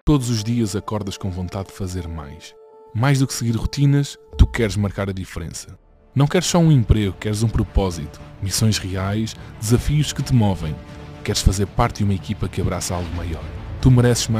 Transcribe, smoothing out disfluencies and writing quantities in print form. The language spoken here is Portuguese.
Todos os dias acordas com vontade de fazer mais. Mais do que seguir rotinas, tu queres marcar a diferença. Não queres só um emprego, queres um propósito, missões reais, desafios que te movem. Queres fazer parte de uma equipa que abraça algo maior. Tu mereces mais.